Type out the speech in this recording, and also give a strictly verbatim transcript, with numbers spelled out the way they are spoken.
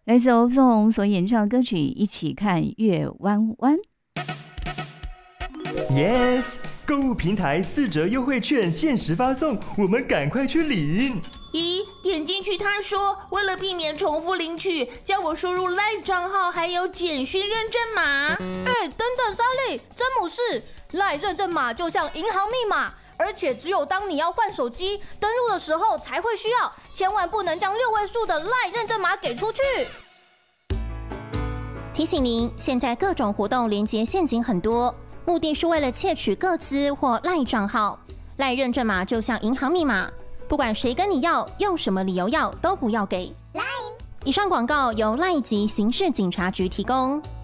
来自欧宗红所演唱的歌曲《一起看月弯弯》。 Yes， 购物平台四折优惠券限时发送，我们赶快去领。 咦，点进去他说为了避免重复领取，叫我输入 LINE 账号还有简讯认证码。 哎，等等，莎莉，詹姆士 ，LINE 认证码就像银行密码，而且只有当你要换手机登录的时候才会需要，千万不能将六位数的 LINE 认证码给出去。 提醒您，现在各种活动连结陷阱很多，目的是为了窃取个资或 LINE 账号。LINE 认证码就像银行密码，不管谁跟你要，用什么理由要，都不要给。以上广告由 LINE 及刑事警察局提供。